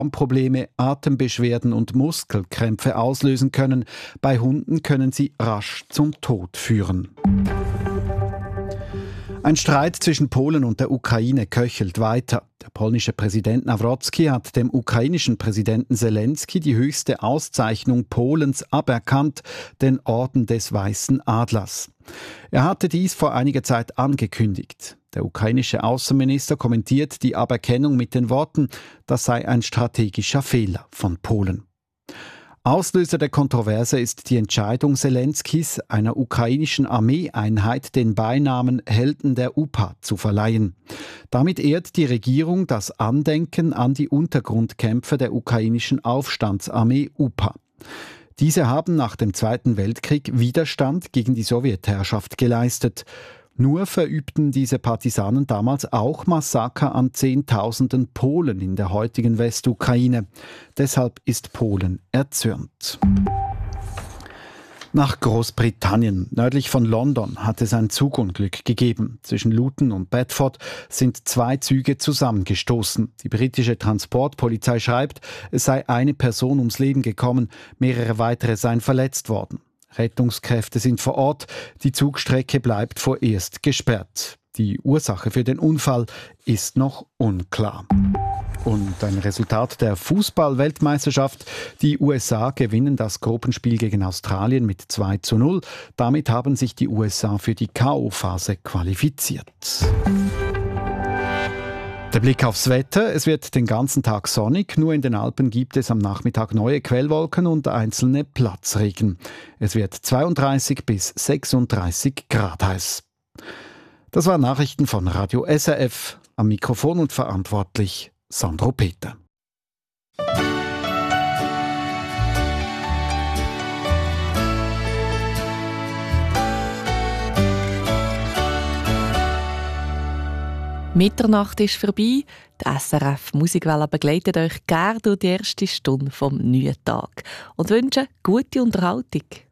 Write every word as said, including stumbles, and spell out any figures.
Probleme, Atembeschwerden und Muskelkrämpfe auslösen können. Bei Hunden können sie rasch zum Tod führen. Ein Streit zwischen Polen und der Ukraine köchelt weiter. Der polnische Präsident Nawrocki hat dem ukrainischen Präsidenten Selenskyj die höchste Auszeichnung Polens aberkannt, den Orden des Weißen Adlers. Er hatte dies vor einiger Zeit angekündigt. Der ukrainische Außenminister kommentiert die Aberkennung mit den Worten, das sei ein strategischer Fehler von Polen. Auslöser der Kontroverse ist die Entscheidung Selenskys, einer ukrainischen Armeeeinheit den Beinamen Helden der U P A zu verleihen. Damit ehrt die Regierung das Andenken an die Untergrundkämpfer der ukrainischen Aufstandsarmee U P A. Diese haben nach dem Zweiten Weltkrieg Widerstand gegen die Sowjetherrschaft geleistet. Nur verübten diese Partisanen damals auch Massaker an Zehntausenden Polen in der heutigen Westukraine. Deshalb ist Polen erzürnt. Nach Großbritannien, nördlich von London, hat es ein Zugunglück gegeben. Zwischen Luton und Bedford sind zwei Züge zusammengestoßen. Die britische Transportpolizei schreibt, es sei eine Person ums Leben gekommen, mehrere weitere seien verletzt worden. Rettungskräfte sind vor Ort, die Zugstrecke bleibt vorerst gesperrt. Die Ursache für den Unfall ist noch unklar. Und ein Resultat der Fußball-Weltmeisterschaft. Die U S A gewinnen das Gruppenspiel gegen Australien mit zwei zu null. Damit haben sich die U S A für die K O-Phase qualifiziert. Der Blick aufs Wetter. Es wird den ganzen Tag sonnig. Nur in den Alpen gibt es am Nachmittag neue Quellwolken und einzelne Platzregen. Es wird zweiunddreißig bis sechsunddreißig Grad heiß. Das waren Nachrichten von Radio S R F. Am Mikrofon und verantwortlich Sandro Peter. Mitternacht ist vorbei. Die S R F Musikwelle begleitet euch gerne durch die erste Stunde vom neuen Tag und wünsche gute Unterhaltung.